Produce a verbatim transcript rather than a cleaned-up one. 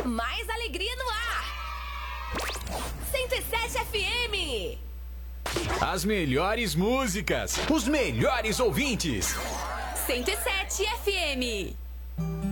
mais alegria no ar. cento e sete F M. As melhores músicas, os melhores ouvintes. cento e sete F M.